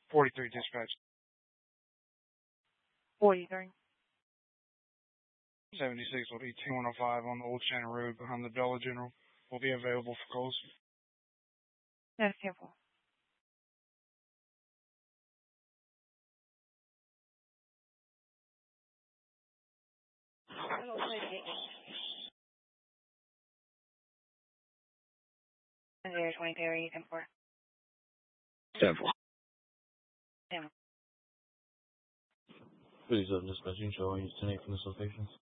43 dispatch. 43. 76 will be 2105 on the Old Shannon Road behind the Dollar General. Will be available for calls. That's simple. Hello, 23, are you 10 for? 10 4. 10. Please, dispatching show you 10 from this location.